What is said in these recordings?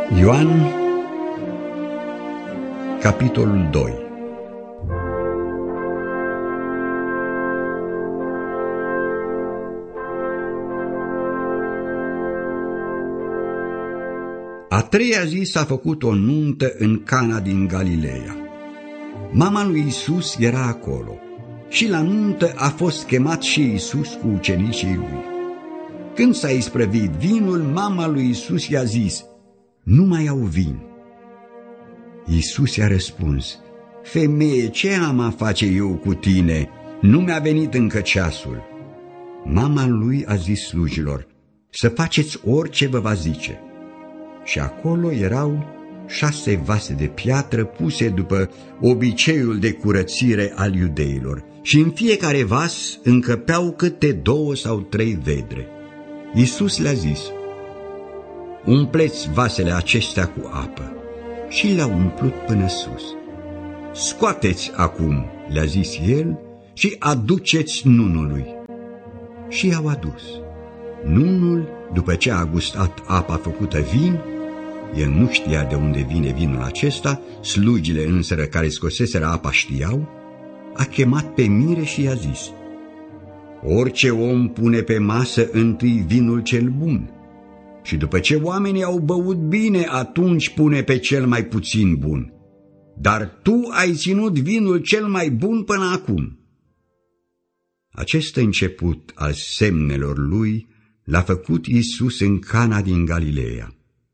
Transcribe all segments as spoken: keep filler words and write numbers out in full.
Ioan, capitolul doi. A treia zi s-a făcut o nuntă în Cana din Galileea. Mama lui Iisus era acolo și la nuntă a fost chemat și Iisus cu ucenicii lui. Când s-a isprăvit vinul, mama lui Iisus i-a zis: "Nu mai au vin." Iisus i-a răspuns: "Femeie, ce am a face eu cu tine? Nu mi-a venit încă ceasul." Mama lui a zis slujilor: "Să faceți orice vă va zice." Și acolo erau șase vase de piatră puse după obiceiul de curățire al iudeilor și în fiecare vas încăpeau câte două sau trei vedre. Iisus le-a zis: "Umpleți vasele acestea cu apă." Și le-au umplut până sus. "Scoateți acum," le-a zis el, "și aduceți nunului." Și i-au adus. Nunul, după ce a gustat apa făcută vin, el nu știa de unde vine vinul acesta, slugile însă care scoseseră apa știau, a chemat pe mire și i-a zis: "Orice om pune pe masă întâi vinul cel bun, și după ce oamenii au băut bine, atunci pune pe cel mai puțin bun. Dar tu ai ținut vinul cel mai bun până acum." Acest început al semnelor lui l-a făcut Iisus în Cana din Galileea.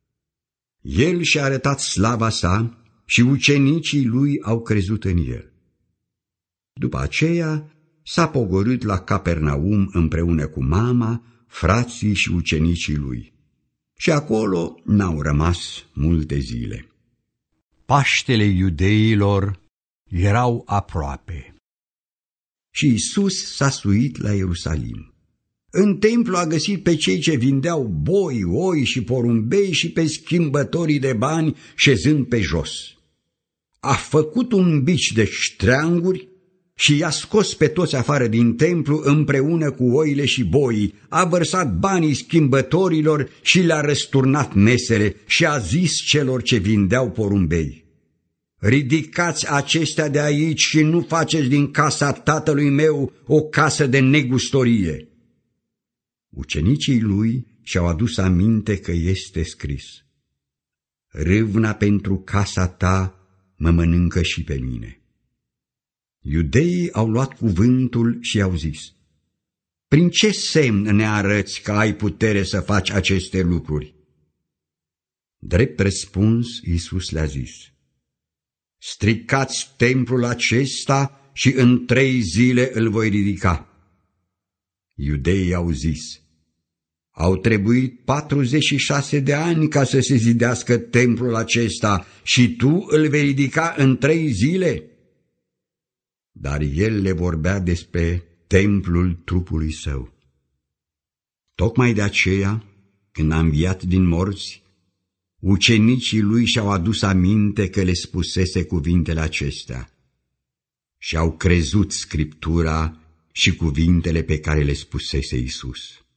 El și-a arătat slava sa și ucenicii lui au crezut în el. După aceea s-a pogorât la Capernaum împreună cu mama, frații și ucenicii lui. Și acolo n-au rămas multe zile. Paștele iudeilor erau aproape. Și Iisus s-a suit la Ierusalim. În templu a găsit pe cei ce vindeau boi, oi și porumbei și pe schimbătorii de bani șezând pe jos. A făcut un bici de ștreanguri și i-a scos pe toți afară din templu împreună cu oile și boii, a vărsat banii schimbătorilor și le-a răsturnat mesele și a zis celor ce vindeau porumbei: "Ridicați acestea de aici și nu faceți din casa tatălui meu o casă de negustorie." Ucenicii lui și-au adus aminte că este scris: "Râvna pentru casa ta mă mănâncă și pe mine." Iudeii au luat cuvântul și i-au zis: "Prin ce semn ne arăți că ai putere să faci aceste lucruri?" Drept răspuns, Iisus le-a zis: "Stricați templul acesta și în trei zile îl voi ridica." Iudeii au zis: "Au trebuit patruzeci și șase de ani ca să se zidească templul acesta și tu îl vei ridica în trei zile?" Dar el le vorbea despre templul trupului său. Tocmai de aceea, când a înviat din morți, ucenicii lui și-au adus aminte că le spusese cuvintele acestea și au crezut Scriptura și cuvintele pe care le spusese Iisus.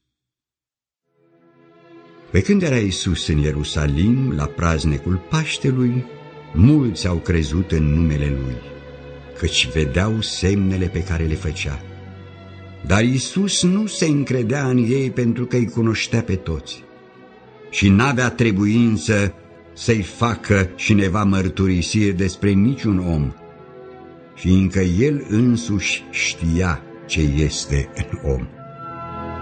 Pe când era Iisus în Ierusalim, la praznicul Paștelui, mulți au crezut în numele Lui, căci vedeau semnele pe care le făcea. Dar Iisus nu se încredea în ei pentru că îi cunoștea pe toți și n-avea trebuință să-i facă cineva mărturisiri despre niciun om, fiindcă El însuși știa ce este în om.